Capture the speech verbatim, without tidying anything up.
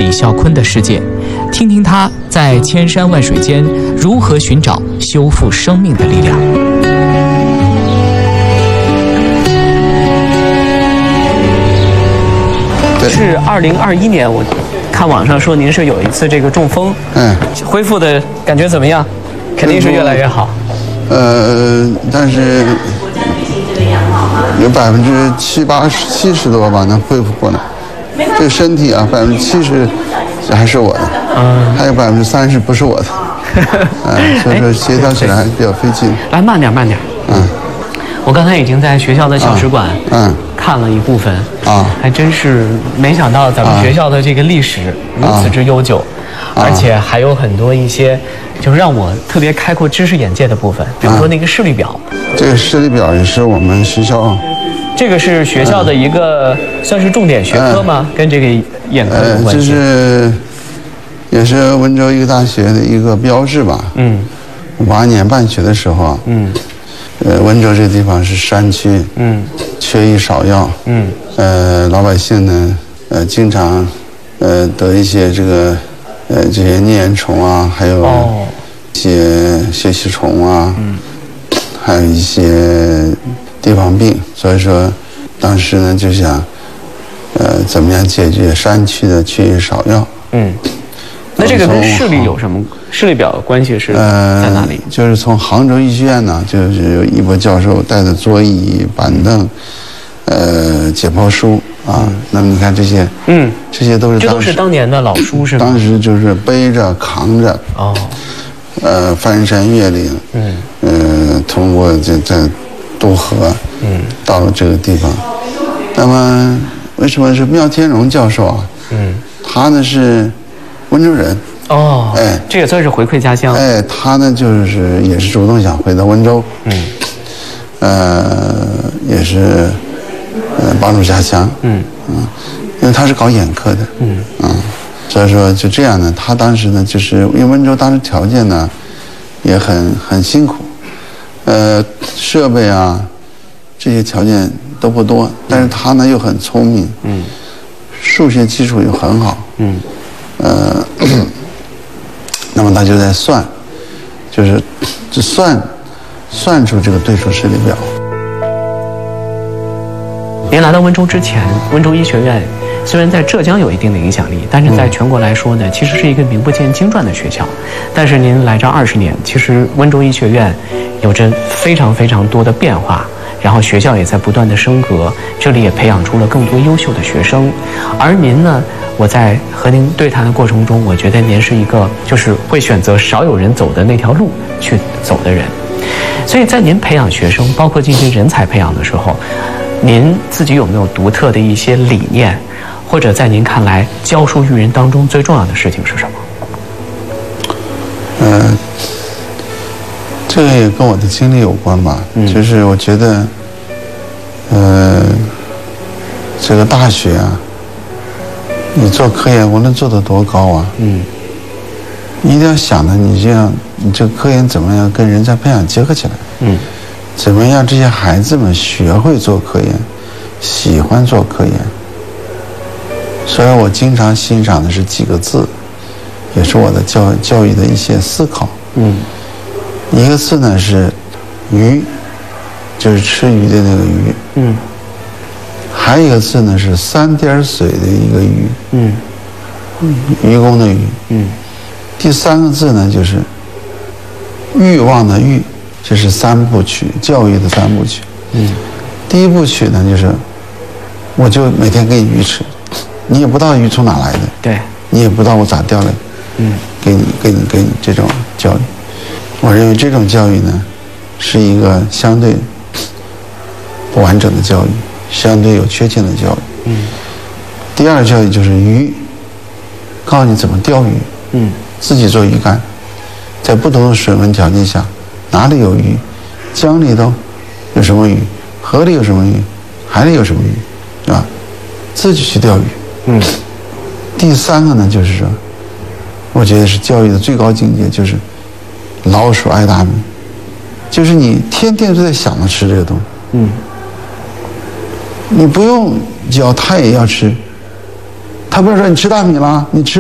李孝坤的世界，听听他在千山万水间如何寻找修复生命的力量。是二零二一年，我看网上说您是有一次这个中风， 嗯， 恢复的感觉怎么样？肯定是越来越好。 呃，但是有百分之七八十、七十多吧，能恢复过来。这个身体啊，百分之七十还是我的，嗯，还有百分之三十不是我的，嗯，所以说协调起来比较费劲。 来，慢点，慢点。嗯，我刚才已经在学校的小使馆，嗯，看了一部分啊，还真是没想到咱们学校的这个历史如此之悠久，而且还有很多一些。就是让我特别开阔知识眼界的部分，比如说那个视力表。 这个视力表也是我们学校。 这个是学校的一个、嗯、算是重点学科吗？嗯、跟这个眼科有关系？ 呃，这是也是温州一个大学的一个标志吧。嗯。五八年办学的时候啊，嗯，呃，温州这个地方是山区，嗯，缺医少药，嗯，呃，老百姓呢，呃，经常，呃，得一些这个。呃，这些疟原虫啊，还有一些血吸虫啊，嗯，还有一些地方病，所以说，当时呢就想，呃，怎么样解决山区的缺医少药？嗯， 那这个跟视力有什么视力表关系是在哪里？ 呃、就是从杭州医学院呢，就是有一波教授带着桌椅、板凳，呃，解剖书。啊，那么你看这些，嗯，这些都是这都是当年的老书是吗？ 当时就是背着扛着，哦，呃，翻山越岭，嗯，呃，通过这这渡河，嗯，到了这个地方。那么为什么是缪天荣教授啊？嗯，他呢是温州人， 哦，哎，这也算是回馈家乡。 哎，他呢就是也是主动想回到温州，嗯，呃，也是。呃，帮助家乡，嗯嗯，因为他是搞眼科的，嗯嗯，所以说就这样呢，他当时呢，就是因为温州当时条件呢，也很很辛苦，呃，设备啊，这些条件都不多，但是他呢又很聪明，嗯，数学基础又很好，嗯，呃，那么他就在算，就是就算算出这个对数视力表。 您来到温州之前，温州医学院虽然在浙江有一定的影响力，但是在全国来说呢，其实是一个名不见经传的学校。但是您来这二十年，其实温州医学院有着非常非常多的变化，然后学校也在不断的升格，这里也培养出了更多优秀的学生。而您呢，我在和您对谈的过程中，我觉得您是一个就是会选择少有人走的那条路去走的人。所以在您培养学生，包括进行人才培养的时候，您自己有没有独特的一些理念，或者在您看来教书育人当中最重要的事情是什么？ 呃，这个也跟我的经历有关吧。嗯，就是我觉得，呃，这个大学啊，你做科研无论做得多高啊，嗯，你一定要想着你这样，你这个科研怎么样跟人才培养结合起来？嗯。怎么让这些孩子们学会做科研，喜欢做科研？所以我经常欣赏的是几个字，也是我的教教育的一些思考。嗯，一个字呢是“鱼”，就是吃鱼的那个鱼。嗯，还有一个字呢是三点水的一个鱼。嗯，愚公的愚。嗯，第三个字呢就是欲望的欲。这是三部曲，教育的三部曲。嗯，第一部曲呢，就是我就每天给你鱼吃，你也不知道鱼从哪来的， 对， 你也不知道我咋钓来，嗯，给你给你给你这种教育，我认为这种教育呢，是一个相对不完整的教育，相对有缺陷的教育。嗯，第二教育就是鱼，告诉你怎么钓鱼，嗯，自己做鱼竿，在不同的水温条件下。哪里有鱼，江里头有什么鱼，河里有什么鱼，海里有什么鱼，啊，自己去钓鱼。嗯。第三个呢，就是说，我觉得是教育的最高境界，就是老鼠爱大米，就是你天天都在想着吃这个东西。嗯。你不用教，他也要吃。他不是说你吃大米了，你吃。